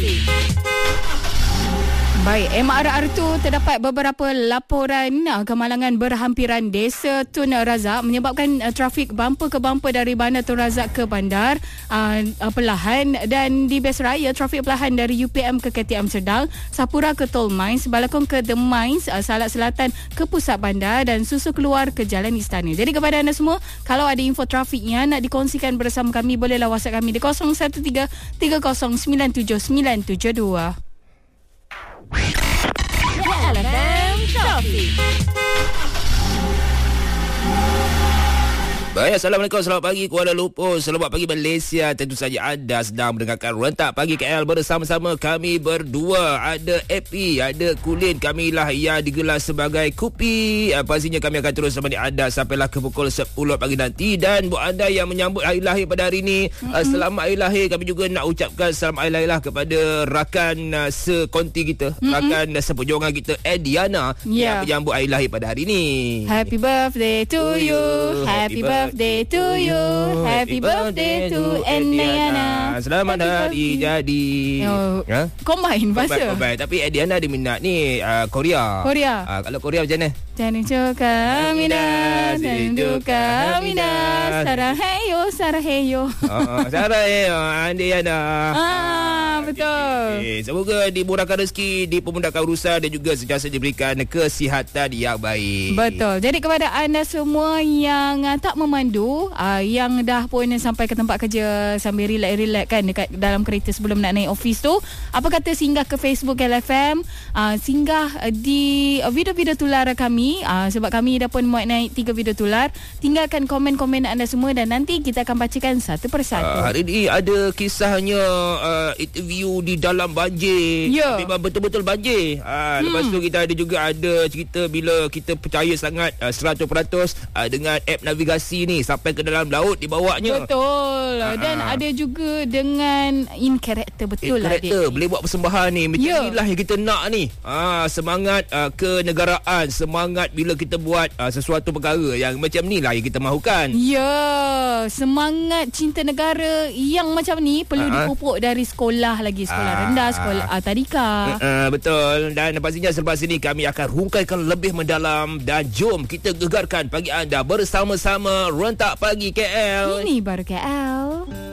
Trafik. Baik, MRR tu terdapat beberapa laporan kemalangan berhampiran desa Tun Razak menyebabkan trafik bumper ke bumper dari Bandar Tun Razak ke bandar perlahan, dan di Bes Raya trafik perlahan dari UPM ke KTM Serdang, Sapura ke Tol Mines, Balakong ke The Mines, Salak Selatan ke pusat bandar dan Susu keluar ke Jalan Istana. Jadi kepada anda semua, kalau ada info trafik yang nak dikongsikan bersama kami, bolehlah WhatsApp kami di 013 3097972. LFM Trafik. Baik, Assalamualaikum, selamat pagi Kuala Lumpur, selamat pagi Malaysia. Tentu saja anda sedang mendengarkan Rentak Pagi KL bersama-sama kami berdua. Ada Epi, ada Kulin, kamilah yang digelar sebagai Kupi. Pastinya kami akan terus menemani anda sampailah ke pukul 10 pagi nanti. Dan buat anda yang menyambut hari lahir pada hari ini, selamat hari lahir. Kami juga nak ucapkan selamat hari lahir kepada rakan sekonti kita, rakan seperjuangan kita, Ediana, yang menyambut hari lahir pada hari ini. Happy birthday to you. Happy birthday to you. Happy birthday to Ediana. Selamat hari jadi. Combine bahasa. Combine. Tapi Ediana dia minat ni Korea. Kalau Korea macam mana? Januka Mina, Januka Mina, Saraheyo, Saraheyo. Saraheyo, Ediana. Betul. Semoga dimurahkan rezeki, dipermudahkan urusan dan juga sentiasa diberikan kesihatan yang baik. Betul. Jadi kepada anda semua yang tak memandu, yang dah pun sampai ke tempat kerja sambil relax-relax kan dekat dalam kereta sebelum nak naik office tu, apa kata singgah ke Facebook LFM, singgah di video-video tular kami, sebab kami dah pun muat naik 3 video tular. Tinggalkan komen-komen anda semua dan nanti kita akan bacakan satu persatu. Hari ini ada kisahnya interview di dalam banjir. Memang betul-betul banjir. Lepas tu kita ada cerita bila kita percaya sangat 100% dengan app navigasi ni sampai ke dalam laut dibawanya. Betul. Dan ada juga dengan in character. Betul lah, character. Boleh buat persembahan ni. Macam inilah yang kita nak ni. Semangat kenegaraan, semangat bila kita buat sesuatu perkara yang macam ni lah yang kita mahukan. Semangat cinta negara yang macam ni perlu dipupuk dari sekolah lagi. Sekolah rendah, sekolah tadika. Betul. Dan pastinya selepas ini kami akan hungkaikan lebih mendalam. Dan jom kita gegarkan pagi anda bersama-sama Rentak Pagi KL. Ini baru KL.